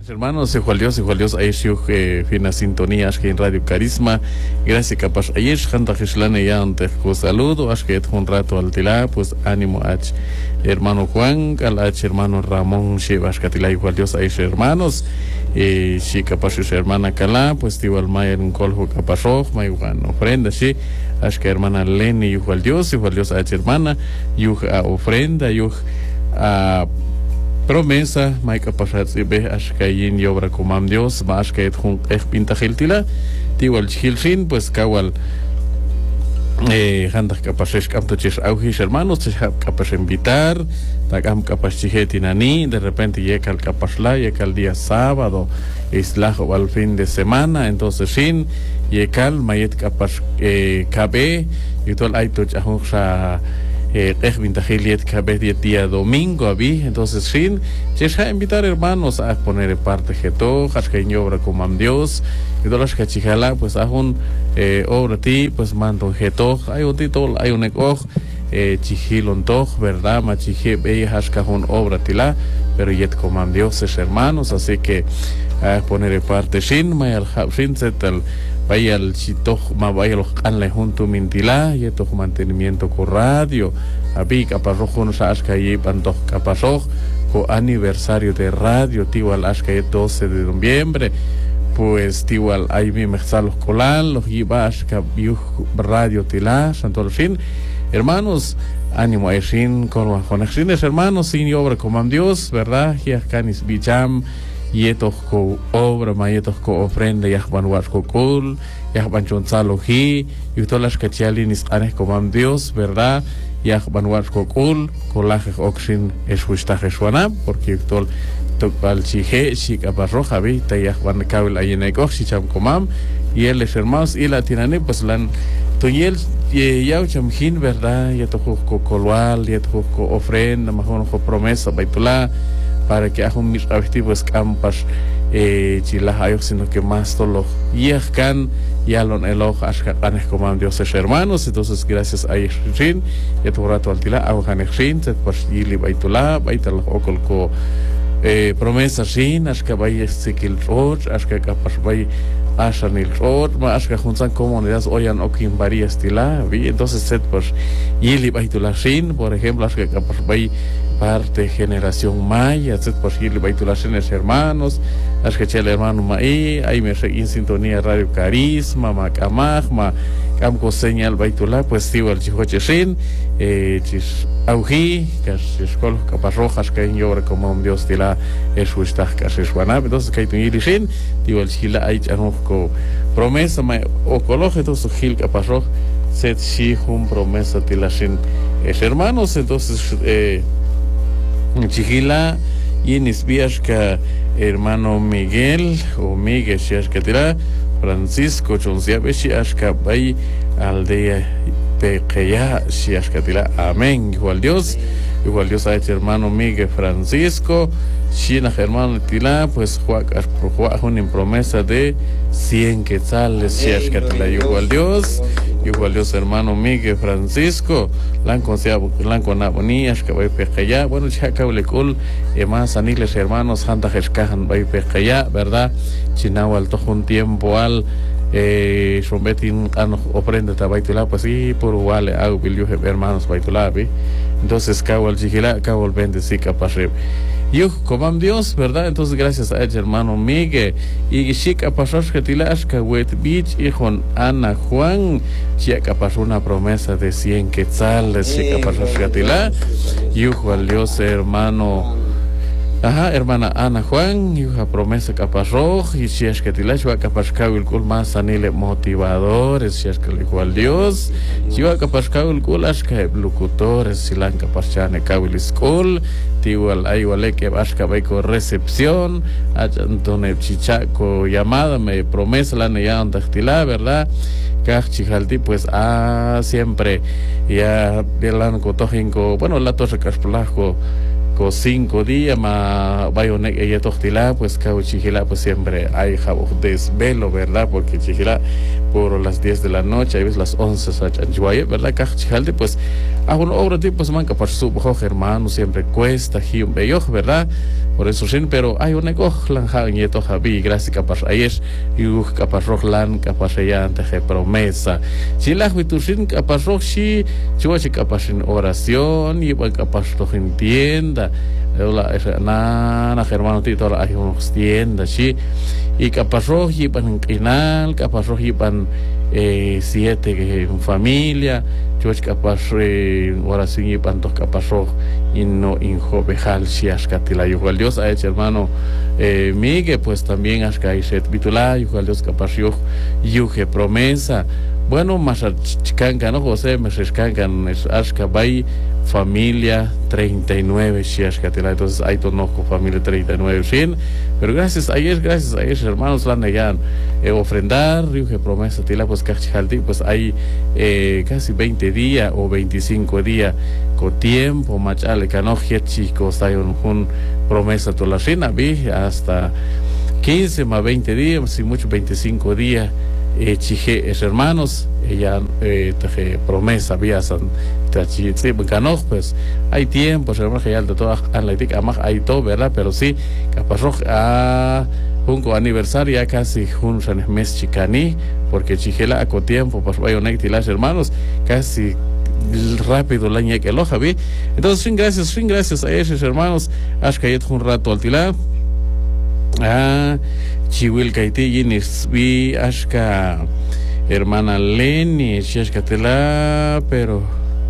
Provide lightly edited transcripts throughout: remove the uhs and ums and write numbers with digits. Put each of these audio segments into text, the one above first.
Hermanos, igual Dios, ahí fina sintonía, que en Radio Carisma, gracias capaz, ahí es Janta Gislane ya antes con saludo, que un rato al tila, pues ánimo H, hermano Juan, al H, hermano Ramón, Shevas Catila, igual Dios, ahí hermanos, si capaz su hermana Cala, pues igual Maya en un coljo capaz rojo, Maya ofrenda, sí, que hermana Leni, igual Dios, H, hermana, ofrenda, a promesa Mike pasat be ashkayin yobra comam Dios más que un pinta giltila tiwal gilshin pues kawal handak kapases kamtoches aujis hermanos te kapas invitar takam kapas chihetinani de repente llega el kapasla llega el día sábado islajo al fin de semana entonces sin llega el mayet kapas kabe y todo el aito chahusa día domingo entonces sin a invitar hermanos a poner en parte geto que obra como Dios y todas las cachijala pues a un obra ti pues mando geto hay un título hay un ego chijilon toj verdad machije bella un obra tila pero yet como Dios es hermanos así que a poner en parte sin mayal sin setel vaya el chito vaya los canles junto mintila y esto mantenimiento con radio abi caparrojo nos asca y panto capasojo con aniversario de radio tiwal asca 12 de noviembre pues tiwal ahí mi mexalos colal los iba asca radio tila santo fin hermanos ánimo a sin con conexiones hermanos sin obra como Dios verdad y canis bicham yetos ko obra mayetos ko ofrenda yahban wasko kul yahban chonsalohi y todas las cachalinis anes como Dios verdad yahban wasko kul colaje oxin es justaje suana porque todo al chije chica barroja vi ta yahban kabil ayene coxi cham comam y él es hermanos y la tirane pues lan tuyel yau chamjin verdad yeto ko kolwal yeto ko ofrenda mahon ko promesa baitula para que hagan mis objetivos campas chilas ayos sino que más todo yehkan yalon eloj ashkanes como Dios es hermanos entonces gracias a Yeshin y tu rato altila agujan Yeshin se pues yili baitula baital okol ko promesa sin ashka bay sikil roch ashka kapas bay ashanil roch ma ashka juntan comunidades oyan okin varias tila vi entonces set pues yili baitula sin por ejemplo ashka kapas bay parte generación maya, es posible baitulaciones hermanos, es que el hermano Maí, ahí me en sintonía Radio Carisma, Macamagma, Camco Señal Baitula, pues sigo el Chihochesin, Chis Auji, que es escuela capas rojas, que en obra como un Dios de la Eshuistag, que es Juanab, entonces que hay un irishin, digo el Chila, hay anujco promesa, o cologe, entonces Gil capas rojas, set si un promesa de la sin es hermanos, entonces, Chihila y Nisbiashka hermano Miguel o Miguel Shiashkatira Francisco Chonsiabe Shiashka Bay aldea Pequeya Shiashkatira amén igual Dios a este hermano Miguel Francisco Shina hermano Tila pues juega en promesa de 100 quetzales Shiashkatira igual Dios hermano Miguel Francisco Lanco Nabonías que va pequeya bueno ya cablecul más aniles hermanos Santa Jescajan va pequeya verdad Chinawal todo un tiempo al sombetin ofrenda tabaitula pues sí por igual hago hermanos baitula entonces cabal chigila cabal bendecir capaz yo como Dios verdad entonces gracias a ella hermano Miguel y chica pasó que tilas que wet beach y con Ana Juan chica pasó una promesa de 100 quetzales chica pasó que tilas yo al Dios hermano hermana Ana Juan y una promesa capaz roja y si es que tilas yo capaz el cul más anile motivadores si es que le igual Dios yo capaz el cul as que locutores si la capaz chane cabil school igual hay igual que vasca va con recepción Antonio Chichaco llamada me promesa la neya antactila verdad Cachijalti pues siempre ya velan cotojinco bueno la torre caspolajo con 5 días ma bayonek ella toctila pues cau chigila pues siempre hay jabo desvelo verdad porque chigila por las 10 de la noche, hay veces las 11, ¿verdad? Cachijalde, pues, a una obra tipo, pues, manca para su hermano, siempre cuesta, un bello, ¿verdad? Por eso, sí, pero hay un negocio, lanjan, y esto, Javi, gracias, capaz, ayer, y capaz, rojan, capaz, allá, ante promesa. Si la juitusin, capaz, roxi, chuachi, capaz, en oración, y van capaz, lo entienda. Na hermano tito hay unos tiendas, sí, y capaz roji pan inal, capaz roji pan 7 familia, yo capaz oración y pan to capaz roj y no injo bejal si ascatila igual Dios ha hecho hermano Miguel, pues también asca y set bitula igual Dios capaz yo yuge promesa. Bueno, más chicanca, ¿no, José? Me rescancan, es asca bay familia 39, si ascatila, entonces hay tonoco familia 39, 100, pero gracias a ellos, hermanos, la negan ofrendar, yuge promesa, tila, pues cachijaldi, pues hay casi 20 días o 25 días con tiempo, machale, cano, chicos, hay un promesa, toda la rina, vi, hasta 15 más 20 días, si mucho 25 días. Chije es hermanos, ella te promesa vía san tachi pues hay tiempo, hermano que ya de todas atlética más hay todo, ¿verdad? Pero sí, capaz a un aniversario ya casi un mes chicani, porque chijela a tiempo, pues vaya a las hermanos, casi rápido la ñeque lo Javi. Entonces, sin gracias a esos hermanos, hasta un rato al tilar. Chihuil Kaiti Yinis vi Ashka hermana Leni Sheshkatila, pero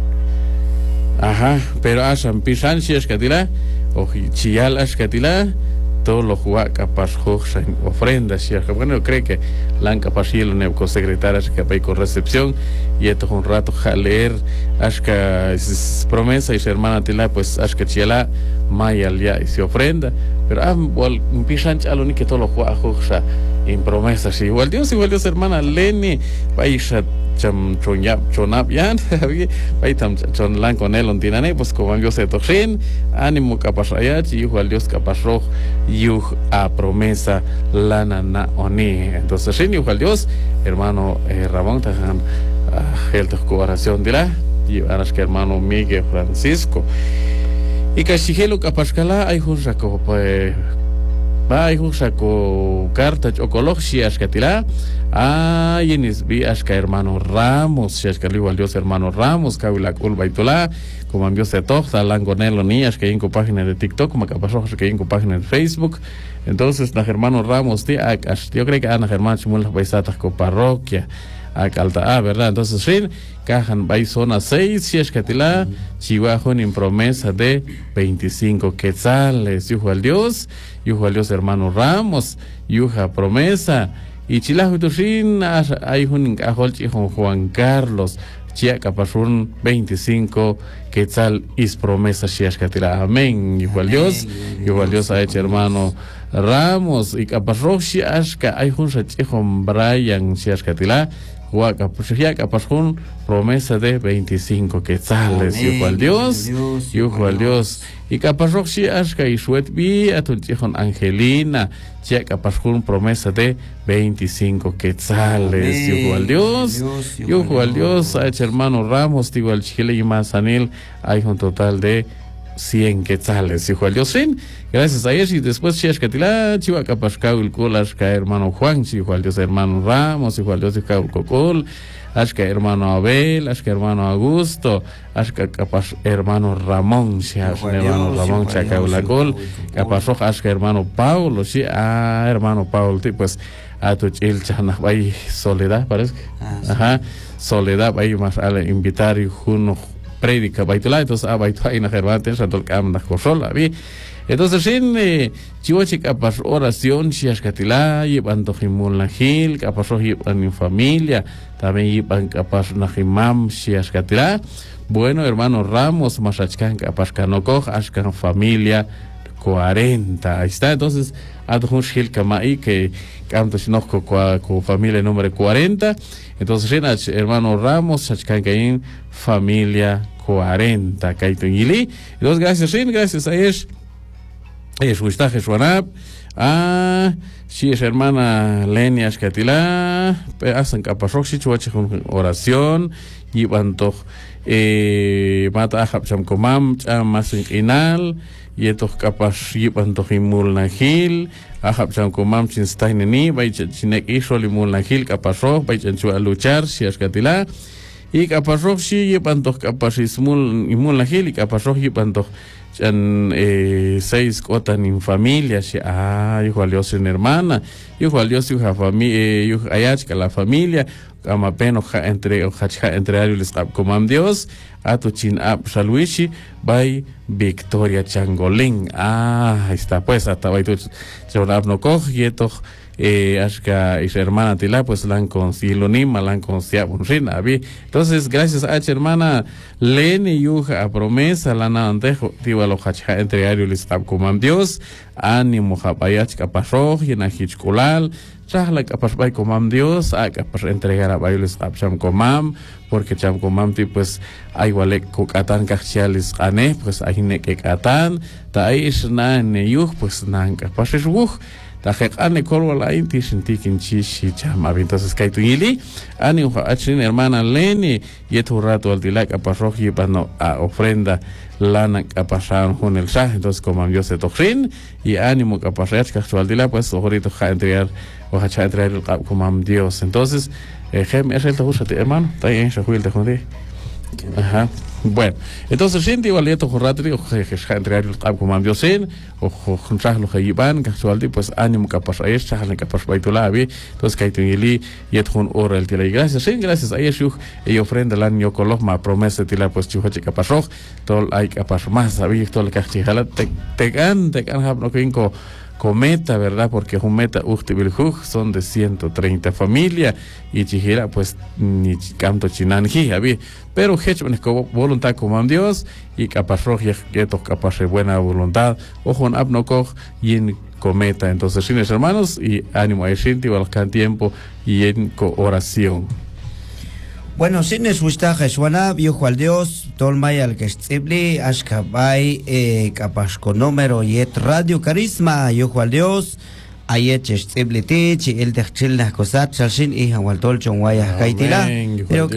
Asham Pisan Sheshkatila o Chial Ashkatila todo lo juega capaz ofrenda Sheshka. Bueno, creo que la han capaz y el neuco secretaria que va con recepción y esto un rato leer Ashka promesa y su hermana Tila, pues Ashka Chiala Mayal ya y se ofrenda. Pero empiezan a lo que todo lo juega en promesas. Igual Dios, hermana Leni, vaya chonap yan, vaya chonlan con él, ontinane, pues como Dios se tojen, ánimo capaz ayach, y igual Dios capaz rojo, yuj a promesa lana na oni. Entonces, sí, igual Dios, hermano Ramón, tajan el oración de la, y ahora es que hermano Miguel Francisco. Y cachijelo capascala hay un saco pues hay un saco carta chocologias que tira yenis vi asca hermano Ramos si es que igual Dios hermano Ramos cabila culpa y tola como Dios se toja langonelo niñas que hay en página de TikTok como capaz que hay en página de Facebook. Entonces la hermano Ramos tía yo creo que ana hermano chumul paisatas con parroquia a verdad. Entonces sí, cajan by zona 6 si es que tila chihuahua en promesa de 25 quetzales yujo al Dios hermano Ramos yuja promesa y chilajo turin hay un cajol chijo Juan Carlos chia capazun 25 quetzal is promesa si es que tila amén yujo al Dios ha hecho hermano Ramos y capazroxi ashka hay un chijo Brian si es que tila capazun promesa de 25 quetzales yujo al Dios y capazroxi ashka y suet vi a tu chijo Angelina chia capazun promesa de 25 quetzales yujo al Dios ha hecho hermano Ramos digo al Chile y Mazanil hay un total de 100 quetzales, hijo al Dios. Gracias a ellos y después Chiashkatila, Chihuahua Pascao, el Col, Ashka hermano Juan, hijo al Dios hermano Ramos, hijo al Dios Cocol, Ashka hermano Abel, Ashka hermano Augusto, Ashka capaz hermano Ramón, hermano Ramón Chacaulacol, capaz Ashka hermano Paulo, hermano Paulo, pues a tu chilchana, vaya Soledad, parece que, Soledad, vaya más a invitar y uno predica baitula entonces baitula na germante santo cam na corsola vi entonces sin chihuachi capaz oración chiashkatila llevan tojimul na gil capaz llevan en familia también llevan capaz na jimam chiashkatila. Bueno hermano Ramos masachkan capaz canocoj ashkan familia 40 ahí está. Entonces adjun gil kamai que canto sinojco con familia número 40. Entonces hermano Ramos achkan familia 40 Kaitungili. Entonces gracias a ellos es Wistaje Schwanab, si es hermana Lenia Escatila, hacen capazoxi, chuache con oración, y banto, mata a Chamcomam, chamasin inal, y estos capaz, y banto himul nahil, a Chamcomam sin staineni, vai chinek isol imul nahil, capazo, vai chanchua luchar, si Escatila, y capazoxi, y banto capaz imul nahil, y capazoxi, banto en 6 cotan en familia, hijo al Dios en hermana, hijo al Dios, hijo a familia, hijo ayachka la familia, ama peno entre arios como Dios, a tu chin ap salwishi, by Victoria Changolín. Ahí está, pues, hasta by tu chonab no coj, y esto, ashka y su hermana tila, pues la han concilonima, la han conciliado, entonces, gracias a hermana Leni yuja a promesa, la nantejo, tiba lo hacha entre arios como Dios, ánimo japayachka parroj, y na hichkulal, chahla capaz by comam Dios, a capaz entregar a bailes a cham comam, porque cham comam pues hay wale kokatan kachialis ane, pues hay ne que katan, ta is na ne yuj, pues nan capaz es wuj, ta ane kolwala inti sintikin chichi cham, entonces kaitungili, ani uja achin hermana Leni, y tu rato al dilak a parroquia pano a ofrenda lana capasan con el sah, entonces como Dios se tochin y ánimo capasach casualidad pues ahorita ja entregar o ja entregar como Dios, entonces gem es el tajusate hermano está bien se juil te jodí. Ajá. Bueno, entonces siente igual esto jorratri o ja entregar como Dios en o juntar lo que iban casualidad pues ánimo capaz es sahne capaz baitulabi, entonces kaitungili y et con ora el tila y gracias a Jesús y ofrenda la año coloma promesa tila pues chuhache capaz rojo todo hay capaz más sabía todo el cachijala te can no que cometa, ¿verdad? Porque un meta Uchtibilhuj son de 130 familias y chijera pues ni canto chinanji, pero hechos como voluntad como Dios y capaz rojo y esto capaz de buena voluntad ojo en abnokoj y en cometa, entonces fines hermanos y ánimo a Shinti al tiempo y en oración. Bueno, sin escuchar suena viejo al Dios, tolmay al que estibli, ashkabay, capaz con número yet radio carisma, viejo al Dios, ayet estibli tich, el de chilna cosat, salsin y hawaltol chongwaya kaitila, pero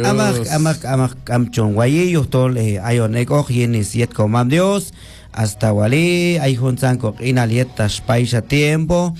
amak chongwayi, yo tol ayonego, yenis yet comam Dios, hasta wali, ay junzanko inaliet tashpaisha tiempo,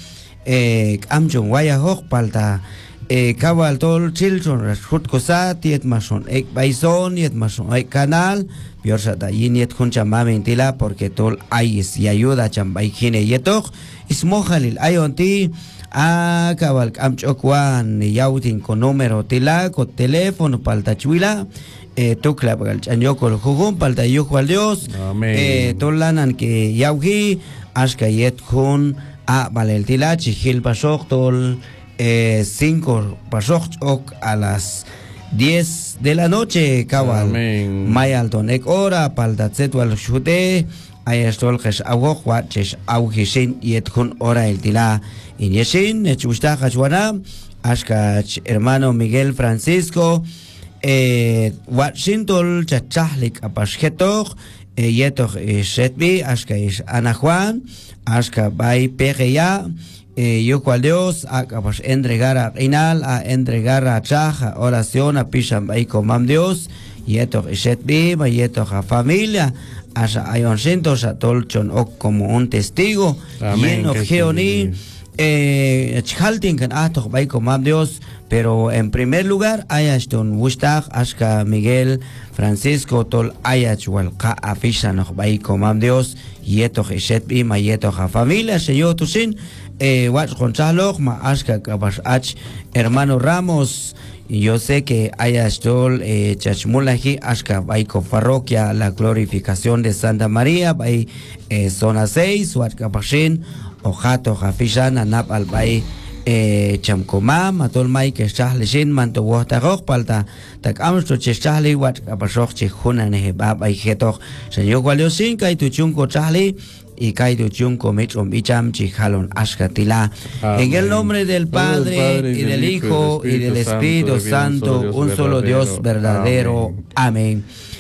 chongwaya hok palta. Cabal tol children hut cosa tiet mason ek baison yet mason ek canal piorsa da yiniet huncha mamentila porque tol ayis y ayuda chambay kine yetok ismojalil ayonti a cabal amchokwan yautin con número tila con teléfono palta chuila tukla pagal chanyoko jugum palta yujo al Dios tolanan que yauji ashka yet hun a valel tila chihil pasok tol 5 pasok a las 10 de la noche cabal mayalton ek hora palta tsetual shute ayestol kesh awok watches awhishin yetkun hora el tila inyeshin echusta hachwana ashka hermano Miguel Francisco watshintol chachahlik apashketok yetok shetbi ashka is Ana Juan ashka bay pegeya yo cual Dios a entregar a Inal, a entregar a Chaja, oración a Pisham y comam Dios, y esto es viva, y esto a familia, a Ayoncintos a Tolchon o como un testigo, lleno Geoni, Chaltin can ato by comam Dios, pero en primer lugar, Ayaston Wustag, Ashka Miguel Francisco Tol Ayachwal Ka Afisha no by comam Dios, y esto es viva, y esto a familia, Señor Tusin. Watch Gonzalo, Ashka Kabash H, hermano Ramos, yo sé que Ayastol, Chachmulaji, Ashka, Baiko Parroquia, la glorificación de Santa María, Bay, zona 6, Watch Kabashin, Ojato, Jafishan, Anap al Bay, Chamcomam, Atol Mai, que Shahlishin, Manto Waterok, Palta, Tak Amsto Cheshali, Watch Kabashok, Chihuna, Nehebab, Ayhetok, Señor Waliosin, Kaituchunko Charlie. Y Kaido Chunko Mitrom Bicham Chijalon Ashkatila. En el nombre del Padre y del Hijo y del Espíritu Santo, un solo Dios verdadero. Amén.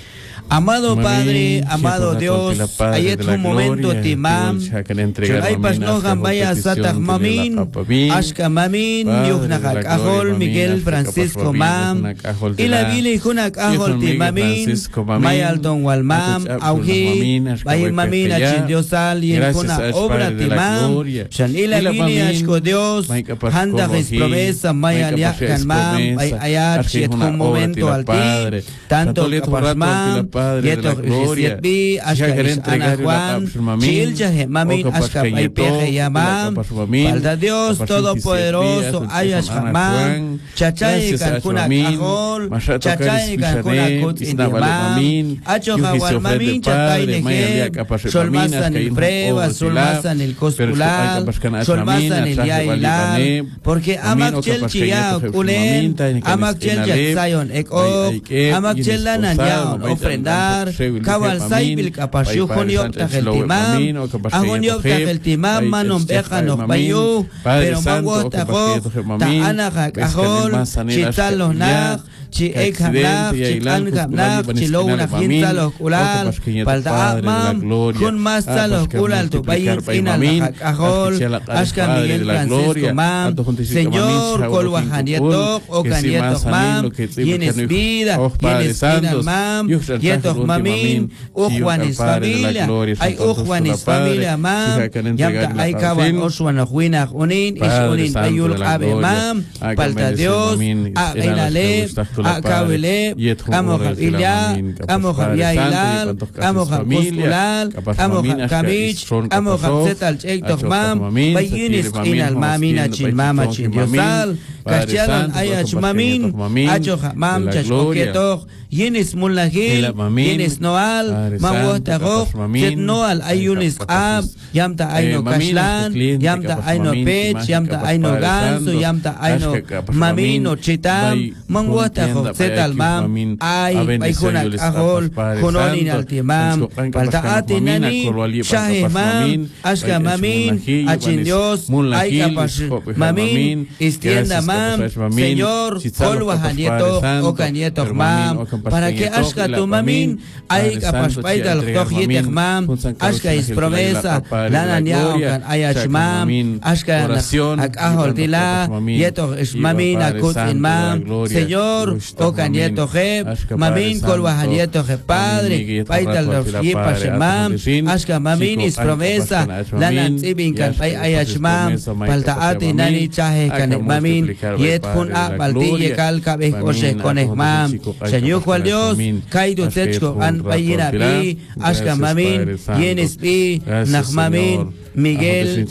Amado Padre, amado Dios, hay un momento timam, hay pasno gambaya satag mamin, ashka mamin, yuhnakak ahol Miguel Francisco mam, y la vile junak ahol timamin, mayal don walmam, auji, bay mamin achin diosal y en kuna obra timam, shan y la vile ashko Dios, handa es promesa, mayal yakan mam, bay ayat shit un momento al ti, tanto kapasmam, yeto Yetbi ashka ana Juan chilcha mamin ashka paipeje yamam palda Dios todopoderoso ayas jamam chachay kankuna kahol chachay kankuna kut indimam acho jawal mamin chatay nejem solmasan el preva solmasan el cospular solmasan el yailal porque amak chel chiya kulen amak chel jatsayon ekok amak chel lanan yaon ofrendar Kawal saipil kapasyu honyok takel timam, ahonyok takel timam manom bejanok bayu, pero mangwo takok, ta anak ahol, chitalo nak, chi ek hamnak, chi an hamnak, chi low nak hintalo kulal, palda amam, kun mastalo kulal tu bayin inal nak ahol, ashka Miguel Francisco mam, Señor, kolwahanietok, okanietok mam, tienes vida, tienes vida mam, yetok mamin, Juanis familia, hay Juanis familia mam, yamta hay kawan oswana huina unin, isunin ayul abe mam, palta Dios, a inale, a kawele, amo familia, amo familia ilal, amo musculal, amo kamich, amo zetal chektok mam, bayinis inal mamina chin mama chin diosal, Kachalon ayach mamin, acho mam chashkoketok, yenis mulahil, yenis noal, mawotagok, set noal ayunis ab, yamta ayno kashlan, yamta ayno pech, yamta ayno ganso, yamta ayno mamino chitam, mawotagok setal mam, ay kunak ahol, kunonin altimam, palta atin nani, shahe mam, ashka mamin, achin Dios, ay kapas mamin, istienda mam, Señor, kolwahan yetok, okan yetok mam, para que ashka tu mamin, ay kapaspay dal tok yetek mam, ashka is promesa, lanan yaokan ayach mam, ashka ak ahol tila, yetok is mamin akut in mam, Señor, okan yetok he, mamin kolwahan yetok he, Padre, pay dal yipashe mam, ashka mamin is promesa, lanan tibin kan pay ayach mam, palta ati nani chahe kan mamin, yet kun a balti kal kabeh koshe koneh mam Señor cual Dios kaido techko an payina pi ashka mamin yenes pi nach mamin Miguel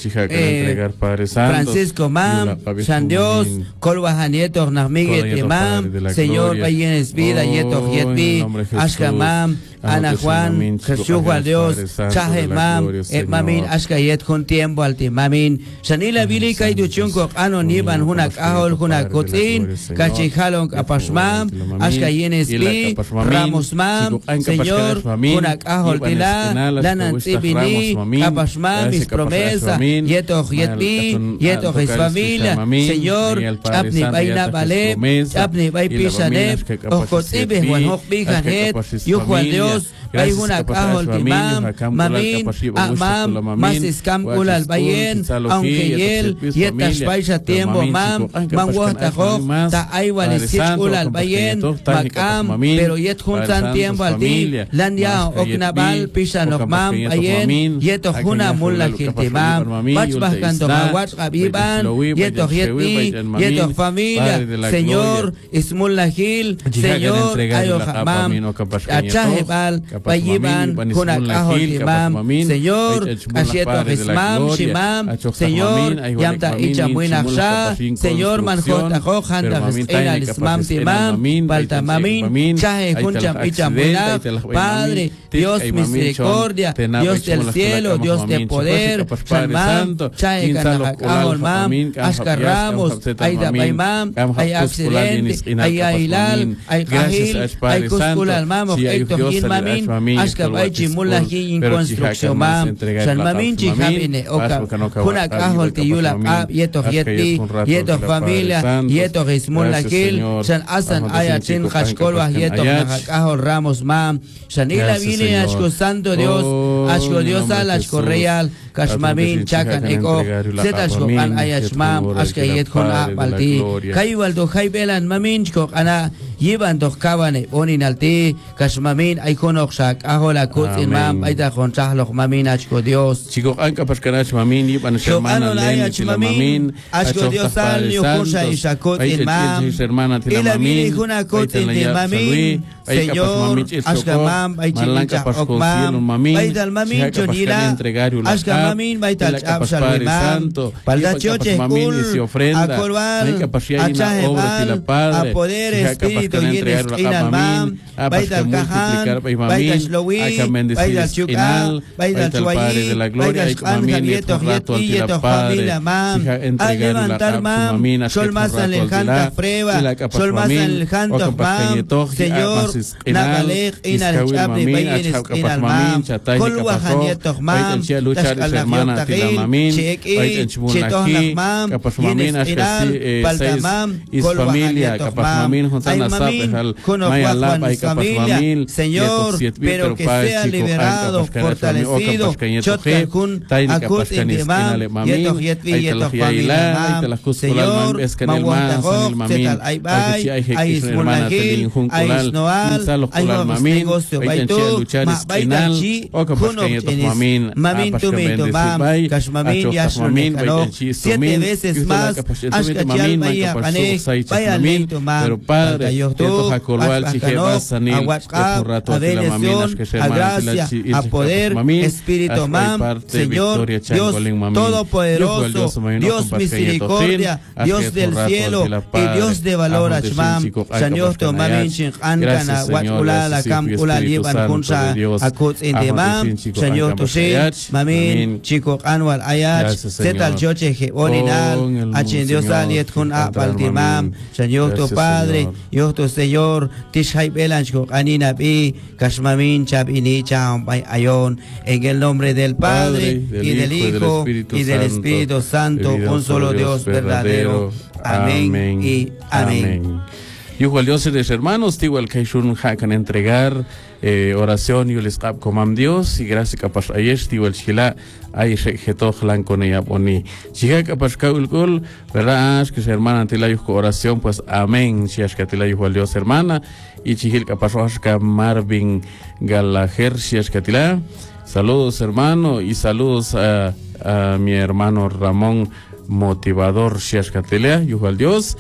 Francisco mam San Dios kolwahan yetok nach Miguel mam Señor payenes vida yetok yetpi ashka mam Ana Juan Jesús cual Dios chahe mam mamin ashka yet kun tiempo alti mamin sanila bili kaido chunko ano niban hunak ahol hunak kotin kachihalon apashmam ashka yenes bi ramos mam Señor hunak ahol tila lanan tibini apashmam mis promesa yetok yetbi yetok es familia Señor apni baina bale apni bai pisane okotibe wan hokbikan het yuhwan Dios Bay hunak ahol timam, mamin, amam, masis kam ulal bayen, aunque yel, yetas baisha tiempo mam, mangwah tajok, ta aywan ischich ulal bayen, makam, pero yet juntan tiempo al ti, lan ya oknabal, pisanok mam, bayen, yeto juna mulla kiltimam, bachbah kantomawach abiban, yeto yetni, yeto familia, Señor, ismulla gil, Señor, ayohamam, achahebal, Payiban, kunak ahol imam, Señor, asyeto ismam, shimam, Señor, yamta icha muinaksha, Señor, manjot ahok, handa ina ismam timam, palta mamin, chahe kuncham icha muinak, Padre, Dios misericordia, Dios del cielo, Dios de poder, Shalmam, chahe kanak ahol mam, ashkar ramos, aida paimam, ay accidente, ay ailal, ay kahil, ay kuskulal mam, ok tohin mamin, ashkabay chimula hi in construcción mam san mamin chijabine oka kuna kahol tiyula ab yeto yeti yeto familia yeto ismula gil san asan ayatin kashkolwa yeto kahol ramos mam san ila vine ashko santo Dios ashko Dios al ashko real kashmamin chakan eko setashko an ayashmam ashka yet kon balti kaywal do kaybelan mamin ko ana yiban do kabane onin alti kashmamin ay konok shak ahola kut imam ayta kon chahlo mamin ashko Dios chico anka paskanach mamin yiban hermana len mamin ashko Dios al yo kosha ishakot imam ila vini kuna kot mamin Señor ashka mam ay chicha okmam ayta mamin chonila ashka mamin baita absal imam palda choche kul akorban achaheban a poder espíritu yenes inal mam baita kahan baita shlowi baita chukal baita chuayi baita shkan yeto yeti yeto familia mam a levantar mam sol más alejanta prueba sol más alejanta mam Señor nagalej inal chabri bayenes inal mam kol wahan yeto mam tashkal mamin chetoh nakmam yenes inal paltamam familia kapasmamin juntana sapehal mayala pai kapasmamin Señor pero que sea liberado fortalecido chotkun akut intimam yetoh yetvi yetoh familia Señor mawantajok tetal aybay ay ismulnagil ay isnoal ay negocio baitu ma baitanchi kunok jenis mamin tumito mam kashmamin yashmamin kano 7 veces más ashkachal vaya panej vaya leito mam pero padre yoto ashkano a WhatsApp a bendición a gracia a poder espíritu mam Señor Dios todopoderoso Dios misericordia Dios del cielo y Dios de valor ashmam Señor tomamin shin ankana watulala kam ulaliban kunsa akut indemam Señor toshel mamin chico anwal ayach setal choche je oninal achin Dios aliet kun apaltimam Señor tu Padre Dios tu Señor tishai belanchko anina bi kashmamin chabini cham bay ayon en el nombre del Padre y del Hijo y del Espíritu Santo un solo Dios verdadero amén y amén. Igual Dios y los hermanos, igual que shun hakan entregar oración y les cap comam Dios y gracias capaz ayesh igual chila ay jeto hlan con ella boni. Chica capaz kaul kul, verdad que su hermana tila yuko oración pues amén. Si que tila igual Dios hermana y chiquil capaz que Marvin Gallagher si que tila. Saludos hermano y saludos a mi hermano Ramón motivador Shiashkatelia, Yuhal Dios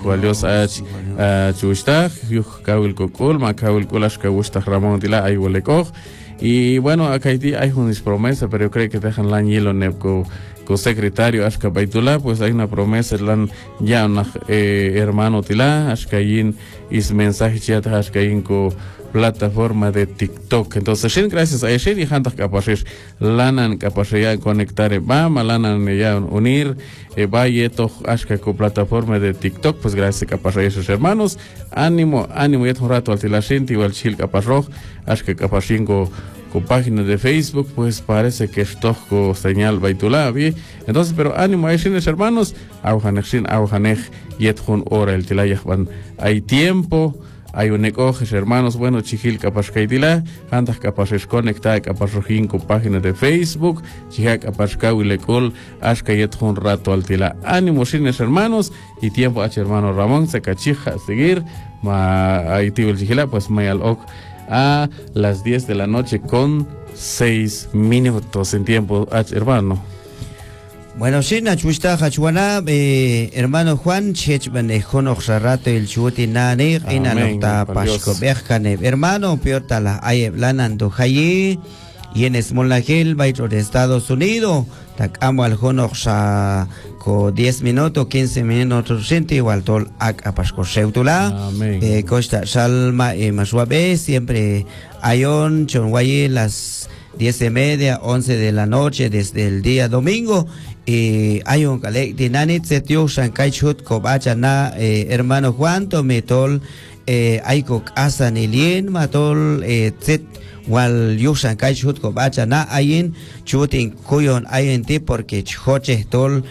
Chushtag, Yuhkawil Kokul, Makawil Kulash Kawushtag Ramón Tila, Ayuelekoj. Y bueno, acá hay una promesa, pero yo creo que dejan la hielo nepco secretario Ashka Baitula, pues hay una promesa, ya hermano Tila, Ashkayin, is mensaje chat Ashkayin ko plataforma de TikTok. Entonces, gracias a ese y hantas capaces lanan capacidad conectar vamos lanan ya unir vaya to ashka con plataforma de TikTok, pues gracias capaz a esos hermanos. Ánimo ya un rato al tilashinti igual chil capaz rojo ashka capaz con página de Facebook, pues parece que esto con señal baitula bien. Entonces, pero ánimo a esos hermanos, aujanej yetjun hora el tilayah van hay tiempo. Hay un ecoges hermanos, bueno, chiquil capaz kaitila, andas capaz es conectar capaz rojin con página de Facebook, chica capaz kawilekol, ashka yet un rato al tila. Ánimo sines hermanos y tiempo h hermano Ramón se cachija a seguir, ahí tivo el chiquila, pues mayal ok a las 10 de la noche con 6 minutos en tiempo h hermano. Bueno, sí, Nachuista Hachuana, hermano Juan, Chechbane, Jonox Rato, el Chuti Nani, Inanota Pasco Berjane, hermano, Piotala, Ayeblanando Hayi, y en Smolagil, Baitro de Estados Unidos, Tacamo al Jonox con 10 minutos, 15 minutos, Senti, igual tol a Pasco Seutula, Costa Salma y Masuabe, siempre Ayon, Chonguayi, las 10:30, 11 de la noche, desde el día domingo. Hay un calec de nanit setio shankai chut kobachana hermano Juan tometol aiko asan ilien matol tzet wal yushan kai chut ko bacha na ayin chutin kuyon ayin ti porque choche tol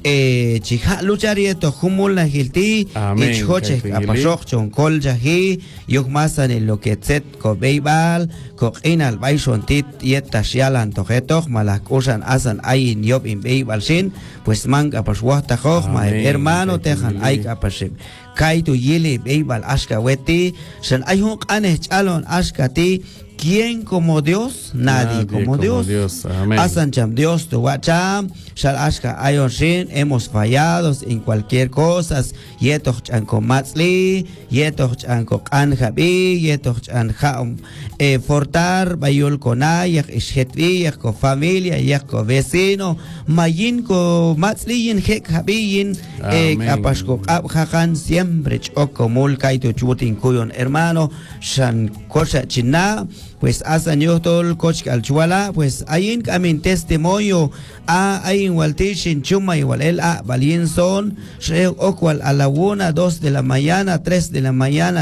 chija lucharie to humul na hilti choche apashok chon kol jahi yuk masan en lo que tzet ko beibal ko inal baishon tit yet tashialan tojetok malak usan asan ayin yob in beibal sin pues man apashwata khoj ma hermano tejan ay apashim kai tu yili beibal ashka weti san ayun qane chalon ashka ti. ¿Quién como Dios? Nadie como Dios. Asan cham Dios tu wacham, shal ashka ayon shin, hemos fallado en cualquier cosa. Yetoch chanko matzli, yetoch chanko anjabi, yetoch chanjam fortar, bayul konay, ishetvi, ko familia, ko vecino, mayin ko matzli yin hek habiyin, kapashko abjajan, siempre choko mul kaito chutin kuyon hermano, shan kosha china. Pues asan yo tol coach alchuala pues ayin kamin testimonio a ayin waltishin chuma igual el a valienson she okwal a la 1, 2 de la mañana 3 de la mañana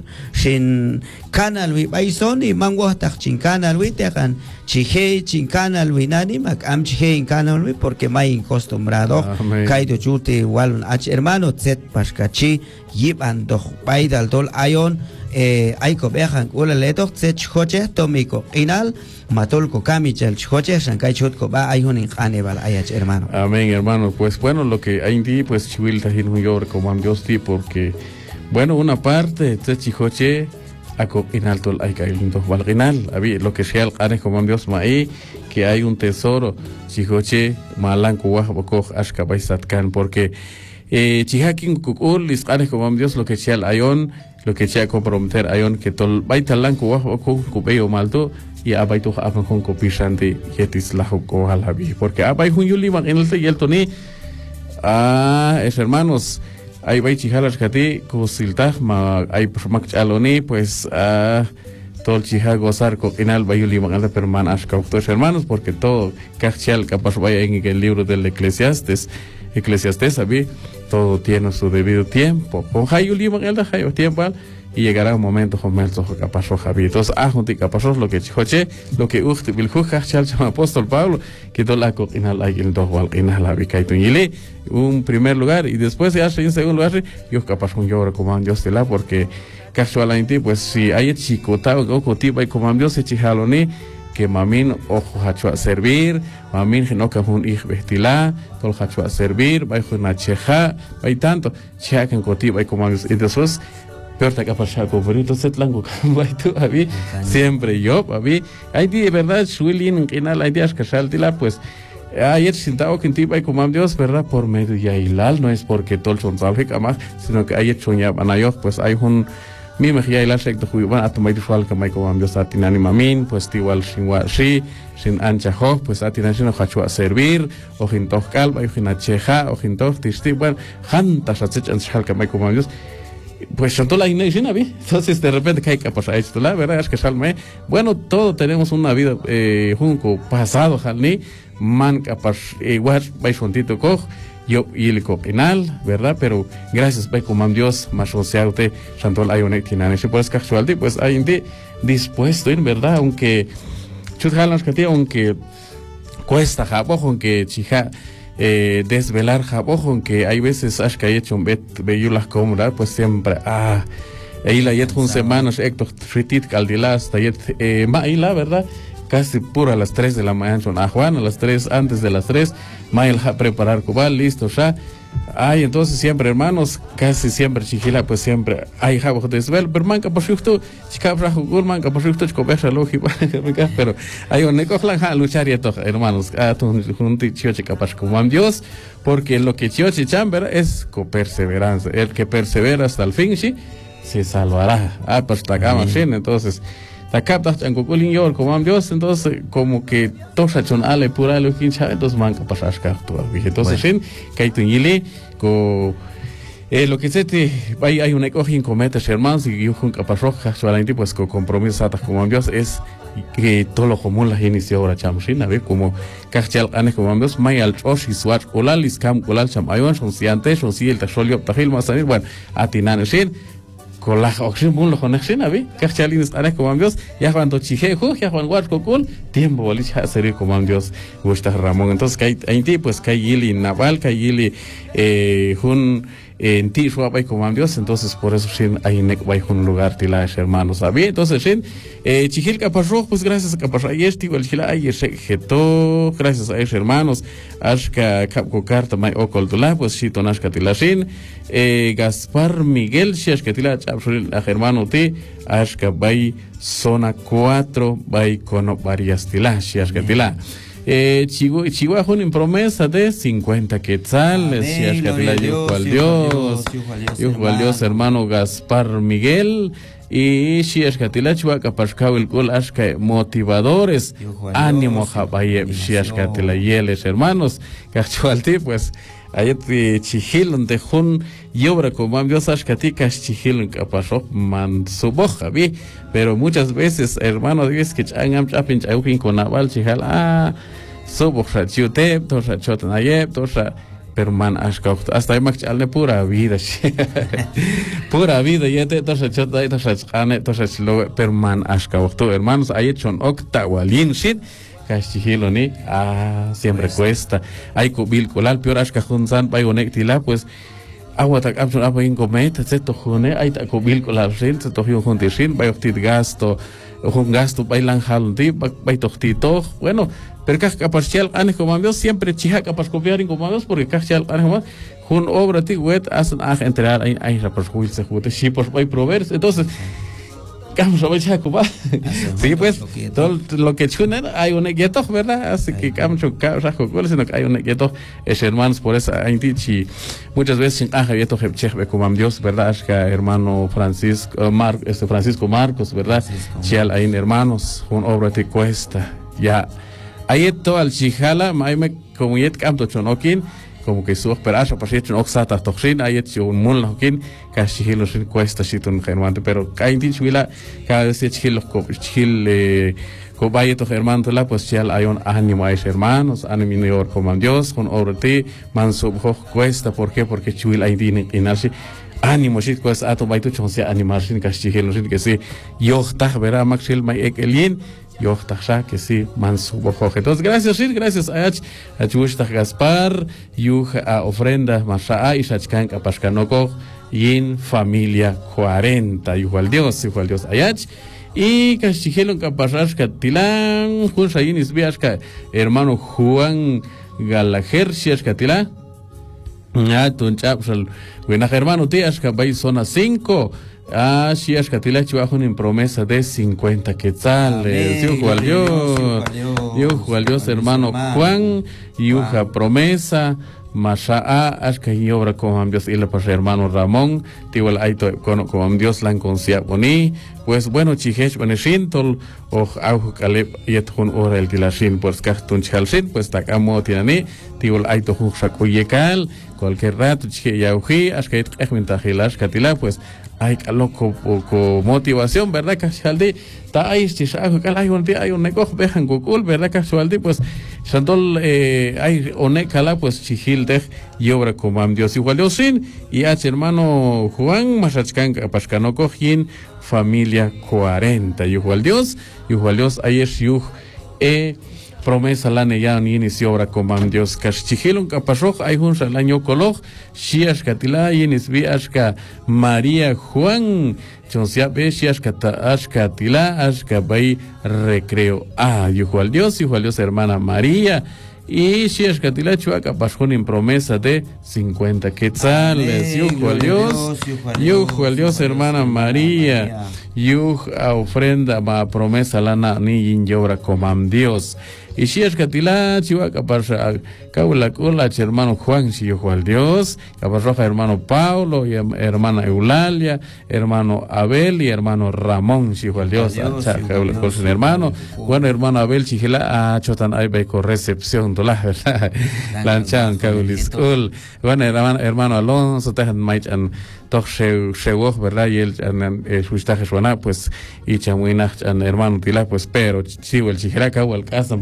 shin canal wi baison y mango hasta chin canal wi tekan chije chin canal wi nani mak am chije in canal wi porque mai acostumbrado kaito chute igual h hermano zet paskachi yiban do baidal tol ayon aiko bejan ula letok tse choche tomiko inal matolko kamichel choche shankay chutko ba ayun in khanebal ayach hermano. Amén, hermano. Pues bueno, lo que hay en ti pues chiwil tajin huyor como Dios ti porque bueno, una parte tse chichoche ako inal tol aika ilundo valginal, abi lo que sea el kane como Dios mai que hay un tesoro chichoche malanko wahboko ashka baisatkan porque chihakin kukul iskane como Dios lo que sea el ayon lo que sea comprometer ayon que tol baitalan ko ko kubeyo malto y abaito apan con copisante yetis la ko halabi porque abay hun yuli man en el yelto ni es hermanos ay bay chihalas kati ko siltah ma ay mak chaloni pues tol chiha gozar ko inal bayuli man al perman ashka dos hermanos porque todo kachal capaz vaya en el libro del Eclesiastes abi todo tiene su debido tiempo. Con Hayuli Magelda Hayo tiempo y llegará un momento con Melzo Capazó Javi. Entonces, junti Capazó lo que chihoche, lo que Uchti Biljuja, Chalcham Apóstol Pablo, que todo la coquina la el dos walquina la Vicaituñile, un primer lugar, y después ya en segundo lugar, yo Capazó un lloro como Dios de la, porque casualmente, pues si hay chicota o cotiba y como Dios se chijaloni, que mamin ojo hacho a servir, mamin no que un hijo vestilá, tol hacho a servir, va una cheja, va tanto, cheja que en cotiba y como y después peor te capaz algo bonito set lango, va tú a mí siempre yo a mí hay de verdad suelin en la idea que saltila pues ayer sentado que en ti va como Dios verdad por medio ya hilal no es porque tol son salve más sino que ayer choña banayo pues hay un mi mejía y la secta juiban a tomar igual que Michael Ambios a tinani mamin pues igual sin washi sin ancha ho pues a tinani no hacho a servir o sin tocal o sin cheja o sin toc tisti bueno jantas a chech anchal que Michael Ambios pues son toda la iglesia vi entonces de repente cae que pues esto la verdad es que salme bueno todos tenemos una vida junco pasado jalni man capaz igual vais un tito coj yo y el coquinal, ¿verdad? Pero gracias, ve como Dios, más o sea, usted, Santol, hay una equinal, y por eso casual, pues hay un dispuesto, en verdad, aunque, chutjalas que aunque cuesta jabo, aunque chija, desvelar jabo, aunque hay veces, ash que hay hecho un las cómodas, pues siempre, ahí la yet un semanas, Héctor, fritit, caldilas, tayet, maila, ¿verdad? Casi pura a las 3 de la mañana son a Juan, a las 3, antes de las 3, Mael a preparar cubal, listo, ya. Ay, entonces siempre, hermanos, casi siempre, chiquila, pues siempre, hay jabo de desvel, pero manca por susto, chica, brajo, manca por susto, chicobeja, lógico, pero hay un necojlan a luchar y todo, hermanos, a tu junti, chioche, capaz, como a Dios, porque lo que chioche chamber es con perseverancia, el que persevera hasta el fin, sí, se salvará. Pues está acá, entonces, acá en Cocolín yo como Dios entonces como que todos hacen ale pura lo que entonces manca pasar todavía entonces fin que hay lo que se te hay una cojín comete hermanos y yo junto a parroquia solamente pues con compromiso como Dios es que todo lo común la inició ahora chamshin a ver como cachal ane como Dios may al osh y swatch olalis cam olal cham ayon son si antes son si el tasolio tajil más bueno atinan shin cola oximul lo conexin abi cachalin estará como Dios ya cuando chijejo ya cuando guardo col tiempo bolich hacer como Dios gusta Ramón entonces que hay pues que yili naval que yili jun en ti suave como Dios entonces por eso sin hay un lugar tilash hermanos abi entonces sin chijil capasro pues gracias a capasro este igual chila hay jeto gracias a esos hermanos ashka capco carta mai ocol tula pues si tonashka tilashin Gaspar Miguel ashka tila chapsul a hermano ti ashka bay zona 4 bay con varias tilash ashka tila Chihuahua en promesa de 50 quetzales. Yuhu al Dios, hermano Gaspar Miguel. Y Shiashkatila Chihuahua Pascao el Gol Ashka motivadores. Ánimo Jabaye Shiashkatila Yeles, hermanos. Cachualti, pues. Ayet chihilon de jun yobra como Dios ashkatika chihilon kapasho man suboja vi pero muchas veces hermano dices que changam chapin chaukin con aval chihal suboja chute tosha chotnayeb tosha pero man ashka hasta imak chalne pura vida yete tosha chotay tosha chane tosha chlo pero man ashka hermanos ayet son octawalin shit Cachihiloni, siempre cuesta. Hay cubil colal, peor ashka junzan, payonektila, pues agua tak absun apa incomet, se tojone, hay tak cubil colal sin, se tojió juntishin, bayoktit gasto, un gasto bailan haldi, baytochtito, bueno, pero caparchial ane como Dios siempre chiha capaz copiar en como Dios, porque caparchial ane como un obra ti wet hacen entrar ahí rapaz juil se jute, si pues vai proveer, entonces sí, pues todo lo que chunen hay un gueto, ¿verdad? Así que hay un gueto, es hermanos, por eso hay dicho muchas veces gueto como Dios, ¿verdad? Es que hermano Francisco Marcos, ¿verdad? Chial hay hermanos, un obra te cuesta, ya. Ahí todo al chijala, como yet camto chonokin, como que su operación para hecho oxata toxin hay hecho un mun lokin casi hilo sin cuesta si un germante pero hay dicho vila cada vez chilo chile cobaye to germante la pues ya hay un ánimo a hermanos ánimo mejor como Dios con orte manso cuesta ¿por qué? Porque chuil hay din inarsi ánimo si cuesta ato baito chonsia animar sin casi hilo sin que si yo ta verá maxil mai ekelin yo taxa que sí manso bojoje. Entonces gracias a Chushta Gaspar yuj a ofrenda masha y shachkan kapashkanoko yin familia 40 igual Dios ayach y cachijelon kapashashka tilan junsayin isbiashka hermano Juan Galajer shiashka tilan tun chapsal buena hermano tiashka bay zona 5 Shiashkatila Chihuahua en promesa de 50 quetzales. Yuhu al Dios, hermano Juan, Yuja promesa, Masha Ashka y obra como Dios y la pasé hermano Ramón, Tiwal Aito como Dios la concia boni, pues bueno, Chihesh Beneshintol, o Auju Caleb Yetun Ora el Tilashin, pues Kachtun Chalshin, pues Takamo Tiani, Tiwal Aito Hushakuyekal, cualquier rato, Chih Yauji, Ashka Echmintajilash Katila, pues hay loco motivación, ¿verdad? Casualdi, ta ahí hay un negocio, vejan Google, ¿verdad? Casualdi, pues Santol hay onecala, pues chihildej y obra como Dios igual Dios sin y h hermano Juan Masachkan Pascanoko Jin familia 40 igual Dios ahí es yuj promesa la neya ni inició obra como Dios caschihilun capasoj hay un salaño coloj shiash katila inis viashka María Juan chonsia be shiash kata tila ashka bay recreo igual Dios hermana María y shiash katila chuaca pasjón en promesa de 50 quetzales igual Dios hermana María a ofrenda ma promesa lana ni obra como Dios y si es catila chihuahua para caula hermano Juan si yo al Dios caparroja hermano Paulo y hermana Eulalia hermano Abel y hermano Ramón si al Dios hermano bueno hermano Abel chihila chotan ay con recepción tola verdad lanchan cauliscul bueno hermano Alonso tejan maichan toch shewoj verdad y el sustaje suena pues y chamuina hermano tila pues pero si el chihira caual casan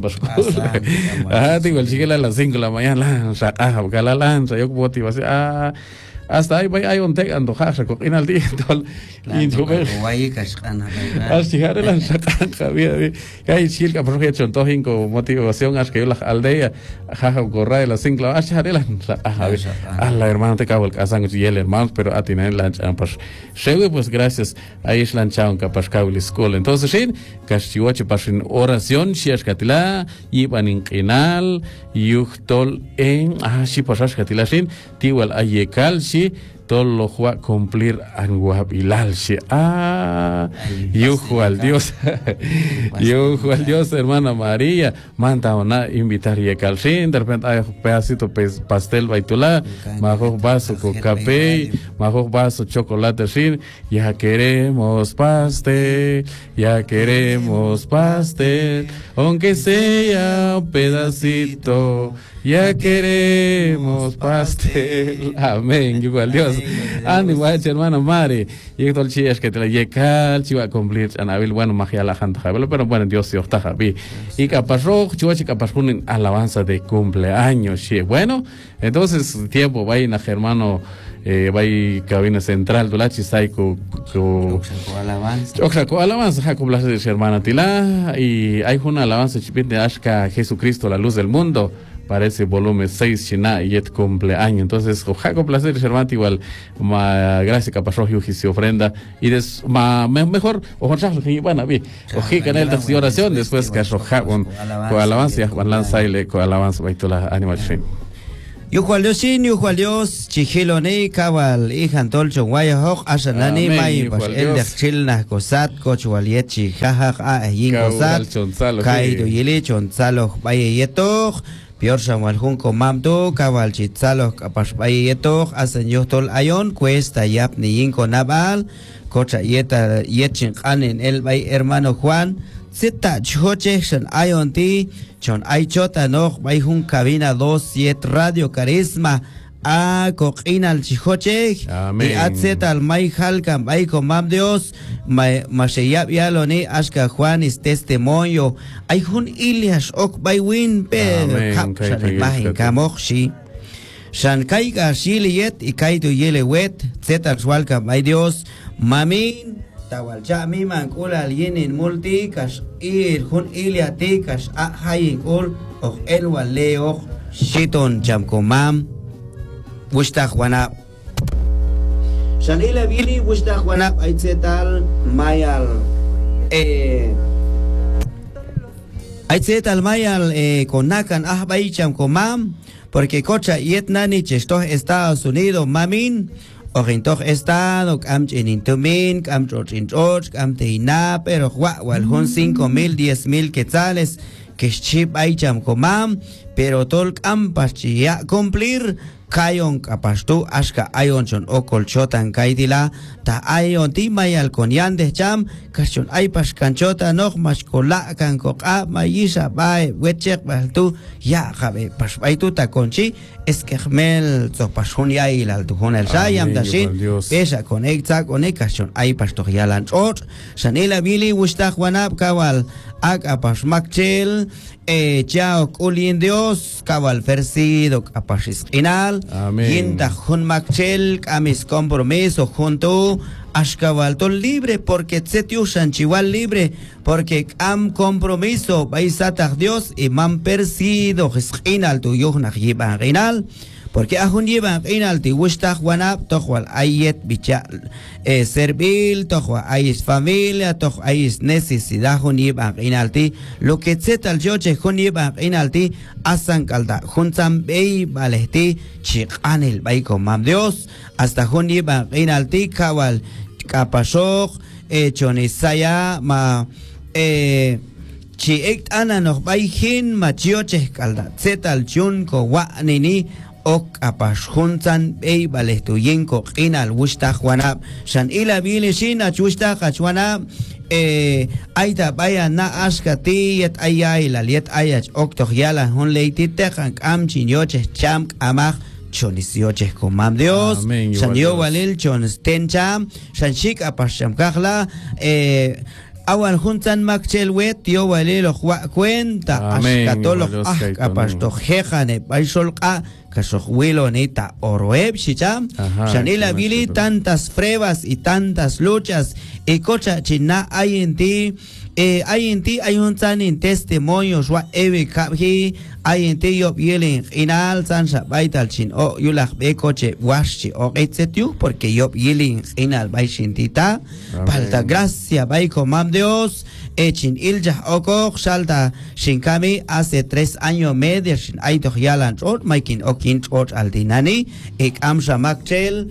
digo el chihila a las 5 de la mañana lanza lanza yo motivación hasta ahí hay un tec antojaje con el día tol injuber llegar el ansaca bien hay chilca por hecho entonces con motivación as que la aldea jaja corra de las 5 a la hermano te cabo el casan y el hermano pero a tener la pues pues gracias a Island Chown capaz cabo school entonces sí castigoche pasin oración si es catila y van inquinal yuhtol en si pasas catila sin tiwal ayekal si todo lo juega cumplir anguabilal si yuhu al Dios yuhu al Dios hermana María manda una invitar yekal sin de repente hay un pedacito pastel baitula majo vaso con café majo vaso chocolate sin ya queremos pastel aunque sea un pedacito ya queremos pastel amén yuhu al Dios ánimo hermana Mari y todo el chillas que te la yekal chiva cumplir anabil bueno magia la gente pero bueno Dios se otaja vi y capaz rojo chiva capaz un alabanza de cumpleaños sí bueno entonces tiempo va a hermano va a cabina central dulachi saiko alabanza jacob las de hermana Tila y hay una alabanza chipite ashka Jesucristo la luz del mundo parece volumen 6 china y et cumpleaños entonces ojaco placer hermano igual gracias capaz rojo y se ofrenda y mejor ojo que bueno vi oji canal de oración después que roja con alabanza con lanzaile con alabanza baitola animación Yuhual Dios chihiloni kabal ihan tolcho guaya hok asanani mai pas el de chilna cosat cochualiet chihajak a yin cosat kaido yili chonzalo baye yetok Pior Samuel Junco Mamdo, Cabal Chitzalo, Capasbay Yeto, Asen Yotol Ayon, Cuesta Yap Niyinko Nabal, Cocha Yeta Yetchin Anen El Bay Hermano Juan, Zeta Choche, San Ayon Ti, Chon Aichota Nog, Bay Jun Cabina 2, Yet Radio Carisma, A Coquina al Chichoche, y Atzeta al May Halcam, Bay Comam Dios, Maseyap Yaloni, Ashka Juan is testimonio, Ay Jun Ilias Ok Bay Win, Pe, Capshan Imagen Kamochi, Shan Kaiga Shiliet, y Kaido Yele Wet, Zeta Xwalcam, Bay Dios, Mamin, Tawalcha Miman Kula Yenin Multi, Kash Ir Jun Iliati, Kash A Hayin Ul, Ok Elwa Leo, Shiton Jamkomam. Wishtak wanap Shanila Bili wishtak wanap Aitzetal Mayal Aitzetal Mayal Konakan Ahbaicham Komam porque Cocha Yetnani Chestos Estados Unidos Mamin Orintoch Estado Amchin Intumin Amtrochin George Amteina pero Walhon 5,000 10,000 quetzales que chip Aicham Komam pero tol Ampachia cumplir Kayon kapastu ashka ayonchon okol chotan kaidila ta ayon ti mayal konyan de cham kashon ay paskanchota nok maskola kan koka mayisa bay wechek baltu ya jabe pasbaitu ta konchi eskehmel to pashun ya ilal tu honel sayam dashin pesa conecta kashon ay pasto yalan ot sanela bili wustah wanap kawal ak apasmakchel chao kulin Dios kawal fersido apashis inal Yinta Jun Makchel, a mis compromisos junto Ashkabaltol libre, porque Tsetiushan Chihual libre, porque am compromiso, Baisatach Dios y man persido, Giskinal tu Yuhnach Yiban Rinal, porque Ahun Yiban Rinal ti Wishtach Wanap, Tohual Ayet Bicha Servil, Tohua Ayis familia, Toh Ayis necesidad Hun Yiban Rinal ti, lo que Tsetal Yoche Hun Yiban Rinal ti, Asan Kalda, Junzam Bey Balesti, Chikanel Baiko Mam Dios, hasta Hun Yiban Rinal ti, Kawal. Kapashok chonisaya ma chiek ana nog baihin machioche kalda zetal chun ko wa nini ok apashuntan bei balestuyen ko inal wusta juana shan ila bile shin achusta kachwana aita baya na askati yet ayay liet ayach ok yala hon leiti tekan am chinyoche cham amach Chonisyoche komam Dios, San yo walil chonis tencham, San shik apasham kakla, Awan juntan makchel wet yo walelo cuenta ashkatolo apasto jejane baisholqa kashohuelo neta oroeb shicham shanila vili tantas pruebas y tantas luchas y cocha china hay en ti hay un tan en testimonios wa eve kaphi hay en ti yo vielen inal sansa baital chin o yulach be coche washi o etsetiu porque yo vielen inal baishintita falta gracia baiko mam Dios echin ilja okok shalta shinkami hace 3 años medio shin aito yalan ot making okin ot aldinani ek amsha makchel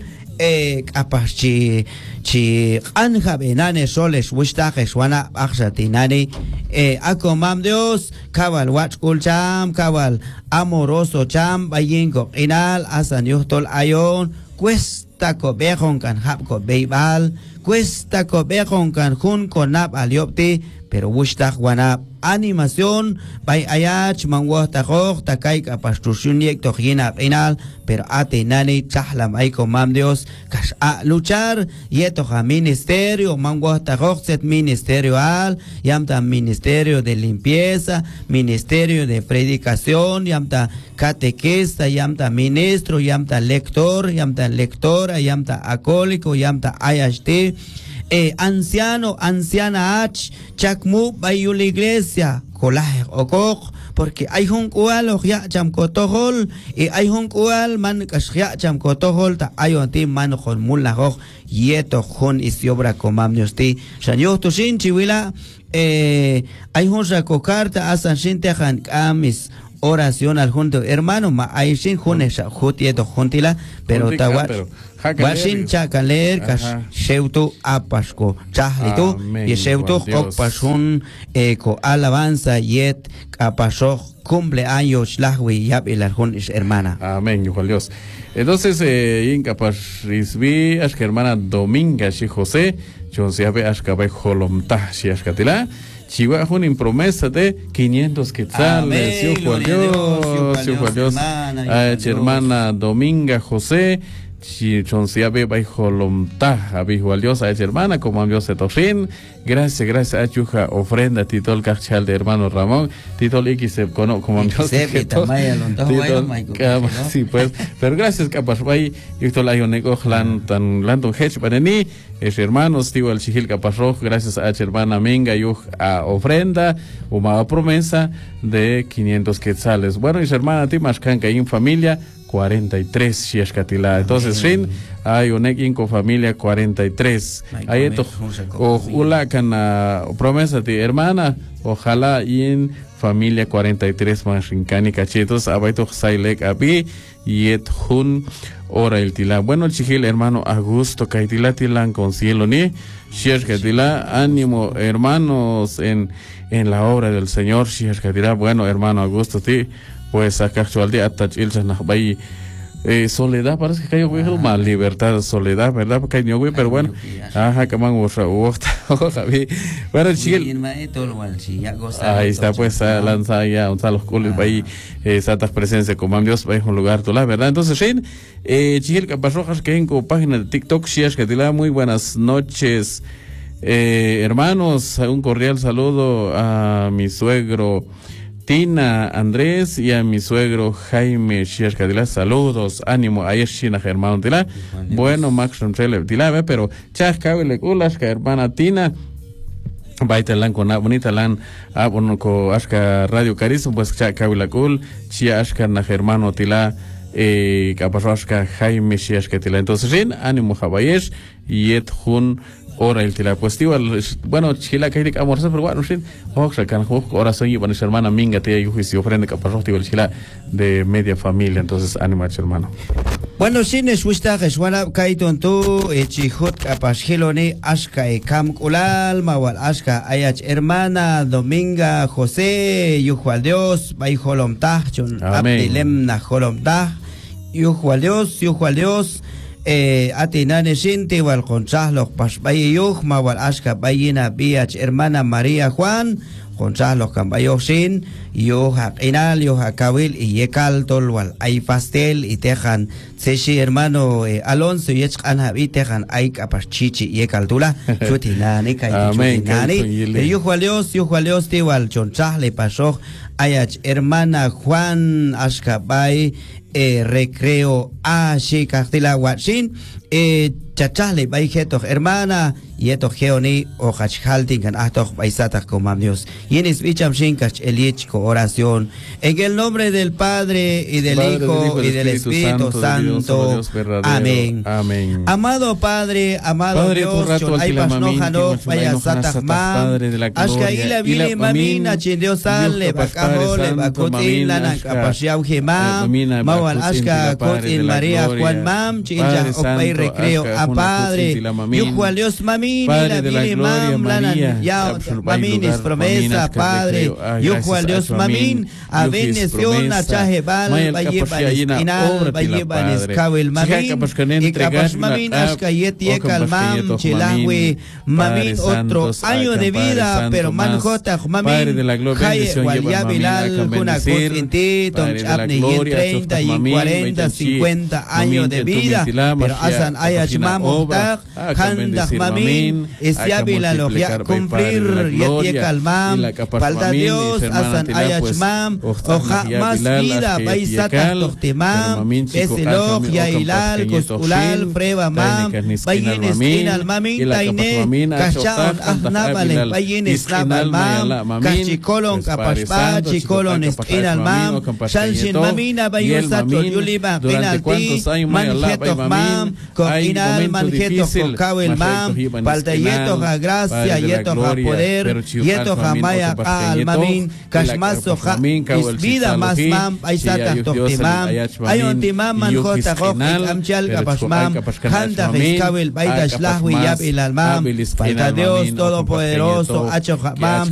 apachi chi anja benane soles wistajes wana akshatinani akomam Dios kabal watchkul cham kabal amoroso cham bayingo inal asan yuhtol ayon cuesta ko bejon kan hap ko beibal cuesta ko bejon kan hun ko nap aliopti pero wistah wana animación bay ayach mangwata khok takai kapastushun yek tojina penal pero ate nani chahlam ay komam Dios kash a luchar yeto ha ministerio mangwata khok set ministerio al yamta ministerio de limpieza ministerio de predicación yamta catequista yamta ministro yamta lector yamta lectora yamta acólico yamta ayashte anciano, anciana ach, chakmu bayu la iglesia, kolaj okok, porque hay un cual ya cham kotohol, y hay un cual man kashya cham kotohol, ta hay un tim man con mulahok, yeto con isiobra comam niosti, shanyo to shin chiwila, hay un sacocarta asan shin tejan kamis. Oración al junto hermano ma aishin junesha jutieto juntila pero tawa washin chakaler kash sheutu apasko chahlitu y sheutu okpashun ko alabanza yet apasho cumpleaños lahwi yab el aljun is hermana. Amén, hijo Dios. Entonces incapas risbi ashka hermana Dominga shi José chonsiabe ashka bay holomta shi ashkatila Chihuahua en promesa de 500 quetzales. Hijo Dios, hermana Dominga José, Chonsia Beba y Jolomta, Abijo Dios, hermana, como Dios se tofin. Gracias a Chuja, ofrenda, titol cachal de hermano Ramón, titol X como Dios sí, pues, pero gracias, capaz, vay, y esto la ionego, tan hedge para ni, es hermanos, tío el chihil capaz rojo, gracias a hermana Minga, y a ofrenda, una promesa de 500 quetzales. Bueno, y hermana Timascan, que hay en familia, 43 Shiashkatila. Entonces, fin, hay un equipo familia 43. Hay esto, ojalá promesa de hermana, ojalá y en familia 43 más rincani cachetos, abaito sailek abi, y et hun ora el tila. Bueno, el chihil hermano Augusto, kaitila tilan con cielo ni, Shiashkatila, ánimo hermanos en la obra del Señor, Shiashkatila. Bueno, hermano Augusto, ti. Pues acá actualmente hasta soledad parece que cayó güey más libertad soledad verdad porque hay güey pero bueno ajá que man bueno chiquil ahí está pues lanza ya un salos culos ahí santas presencia como Dios va a un lugar toda la verdad entonces Shin chiquil que pasó que en página de TikTok Shiash que te la muy buenas noches hermanos un cordial saludo a mi suegro Tina Andrés y a mi suegro Jaime Shiashkadila, saludos, ánimo, ayer Shina hermano Tila, bueno Max Ronchele Tila, pero chascabele kulashka hermana Tina, baitalan con bonita lan abono ko ashka Radio Carisma, pues chascabele kul, chia ashka na hermano Tila, kapashka Jaime Shiashkadila, entonces ánimo Jabayesh y et jun ora el tila pues tío bueno chila que hay amor pero bueno sin oxa can ahora soy bueno hermana Minga te y juicio ofrenda capaz tío el chila de media familia entonces ánimo hermano bueno sin es wista que suena kaiton tu chihot capaz hilone ashka kam kulal mawal ashka ayach hermana Dominga José yujual Dios bay holomta chun abdelem na holomta yujual Dios atinane shinti wal consah los pasbay yuj ma wal ashka bayina biach hermana María Juan contra los cambayos sin, yo inal, yo kawil y yekal tolwal, hay pastel y tejan, seshi hermano Alonso y y tejan, hay capachichi y yekal tula, chutinani, chutinani, yo Juan Dios, igual, chonchah le pasó, ayach, hermana Juan Ashkabay, recreo ashi castilla watchin chachale bay geto hermana yeto geoni o hachhalting kan ahtok baisatak como Dios yenis bicham shinkach elich con oración en el nombre del Padre y del Hijo y del Espíritu Santo. Amén. Amén. Amado Padre, amado Dios, chon ay pasnojano vaya satakma ashkaila vile mamina chindio sale bakahole bakutin lana kapashiau hema mawal ashka kotin María Juan mam chinja okpay recreo a Padre Yujual Dios mamin la vile mam lana ya mamin es promesa Padre Yujual Dios mamin a bendición a chahebal bayeban inal bayeban eskawel mamin y kapas mamin ashka yeti kalmam chilahwe mamin otro año de vida pero manjota mamin khaye walya bilal kuna kutinti tom apne y 30 y 40 50 años de vida pero asan ayach mamotag handak mamin isya bilal ya cumplir yeti kalmam falta Dios asan ayach mam oja más vida baisata tohtimam esilog ya ilal kuskulal prueba mam bayin eskinal mamin taine kashaon ahnabale bayin esnabal mam kashikolon kapashpa chikolon eskinal mam shalshin mamina bayin sato yuliba penalti manjetok mam koinal manjetok kokawel mam falta yetok a gracia yetok a poder yetok a maya al mamin kashmaso vida más mam aisata tohtimam ayon timam manjota jok amchal kapashmam Handa Vizcabel Baida Shlahwi Yab el Almam, falta Dios Todopoderoso, Acho Hamam.